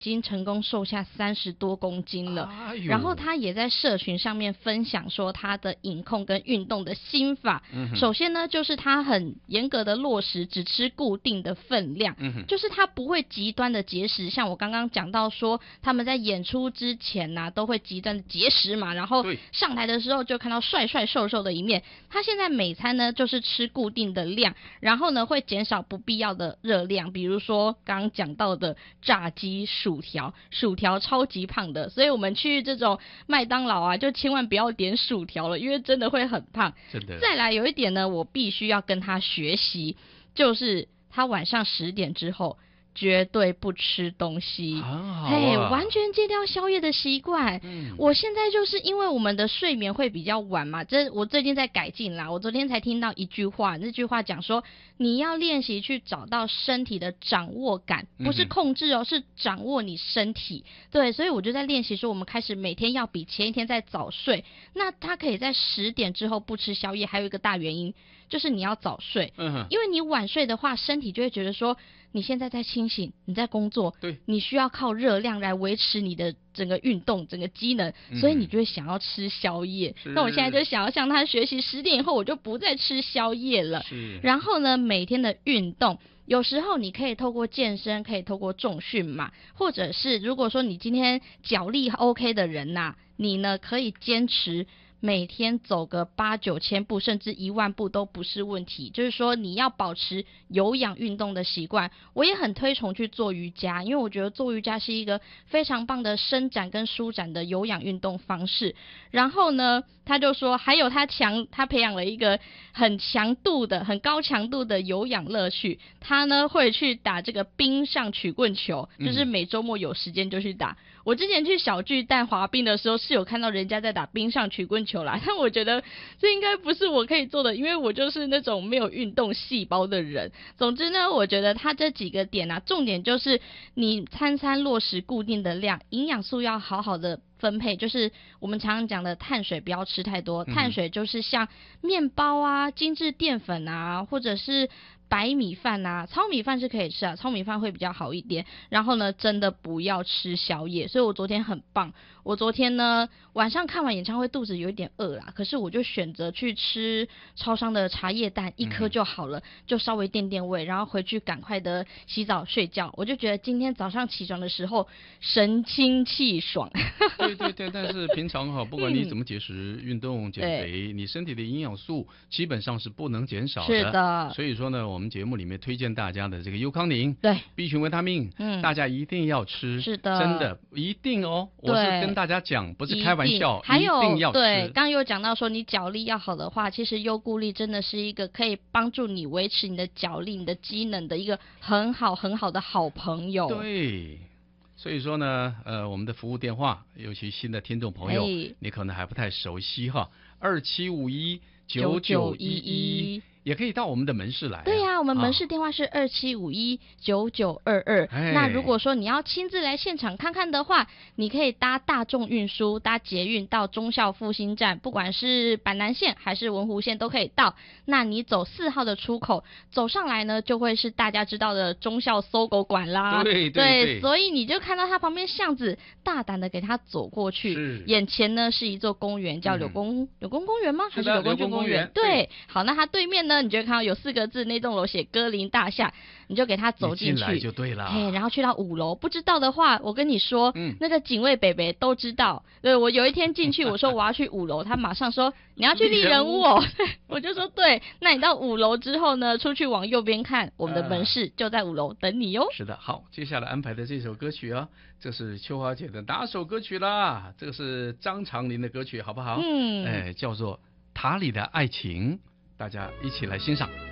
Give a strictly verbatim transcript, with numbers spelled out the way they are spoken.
经成功瘦下三十多公斤了， 哎、 然后他也在社群上面分享说他的饮控跟运动的心法。 嗯、 首先呢，就是他很严格的落实只吃固定的分量， 嗯、 就是他不会极端的节食，像我刚刚讲到说他们在演出之前啊都会极端的节食嘛，然后上台的时候就看到帅帅瘦瘦的一面。他现在每餐呢就是吃固定的量，然后呢会减少不必要的热量，比如说刚刚讲到的炸鸡、薯条，薯条超级胖的，所以我们去这种麦当劳啊，就千万不要点薯条了，因为真的会很胖。 真的。 再来有一点呢，我必须要跟他学习，就是他晚上十点之后绝对不吃东西， 很好啊， 嘿，完全戒掉宵夜的习惯。 嗯， 我现在就是因为我们的睡眠会比较晚嘛，这我最近在改进啦。我昨天才听到一句话，那句话讲说，你要练习去找到身体的掌握感，不是控制哦，嗯、是掌握你身体。对，所以我就在练习说，我们开始每天要比前一天再早睡。那他可以在十点之后不吃宵夜，还有一个大原因就是你要早睡， 嗯， 因为你晚睡的话，身体就会觉得说。你现在在清醒，你在工作， 对， 你需要靠热量来维持你的整个运动、整个机能， 嗯、 所以你就会想要吃宵夜。那我现在就想要向他学习，十点以后我就不再吃宵夜了。然后呢，每天的运动，有时候你可以透过健身，可以透过重训嘛，或者是如果说你今天脚力 OK 的人呐、啊，你呢可以坚持。每天走个八九千步甚至一万步都不是问题，就是说你要保持有氧运动的习惯。我也很推崇去做瑜伽，因为我觉得做瑜伽是一个非常棒的伸展跟舒展的有氧运动方式。然后呢，他就说还有他强他培养了一个很强度的很高强度的有氧乐趣，他呢会去打这个冰上曲棍球，就是每周末有时间就去打。嗯，我之前去小巨蛋滑冰的时候是有看到人家在打冰上曲棍球啦，但我觉得这应该不是我可以做的，因为我就是那种没有运动细胞的人。总之呢，我觉得他这几个点啊，重点就是你餐餐落实固定的量，营养素要好好的分配，就是我们常常讲的碳水不要吃太多，嗯、碳水就是像面包啊、精致淀粉啊，或者是白米饭啊，糙米饭是可以吃啊，糙米饭会比较好一点。然后呢，真的不要吃宵夜。所以我昨天很棒，我昨天呢晚上看完演唱会肚子有一点饿啦，可是我就选择去吃超商的茶叶蛋，一颗就好了，嗯、就稍微垫垫胃，然后回去赶快的洗澡睡觉。我就觉得今天早上起床的时候神清气爽。 对对对，但是平常哈，不管你怎么节食、运动、减肥，你身体的营养素基本上是不能减少的。 是的。 所以说呢，我们节目里面推荐大家的这个优康宁， 对 ，B 群维他命，嗯，大家一定要吃。 是的， 真的一定哦，我是跟大家讲，不是开玩笑， 还有一定要吃。 对，刚刚有讲到说你脚力要好的话，其实优固力真的是一个可以帮助你维持你的脚力、你的机能的一个很好很好的好朋友。 对。所以说呢，呃，我们的服务电话，尤其新的听众朋友，你可能还不太熟悉哈，二七五一九九一一，也可以到我们的门市来、啊。 对呀、啊，我们门市电话是二七五一九九二二。那如果说你要亲自来现场看看的话，你可以搭大众运输，搭捷运到忠孝复兴站，不管是板南线还是文湖线都可以到。那你走四号的出口，走上来呢，就会是大家知道的忠孝搜狗馆啦。 对对 对, 对，所以你就看到它旁边巷子，大胆的给它走过去。眼前呢是一座公园，叫柳公、嗯、柳公公园吗？还是柳公郡公园？对, 对，好，那它对面呢，你就会看到有四个字，那栋楼写歌林大厦，你就给它走进去， 进来就对了。 嘿，然后去到五楼，不知道的话，我跟你说，嗯、那个警卫北北都知道。对，我有一天进去，我说我要去五楼，他马上说你要去丽人屋哦，我就说对，那你到五楼之后呢，出去往右边看，我们的门市就在五楼等你哟。 是的，好，接下来安排的这首歌曲啊，这是秋华姐的拿手歌曲啦，这个是张长林的歌曲，好不好？嗯，哎，叫做《塔里的爱情》，大家一起来欣赏。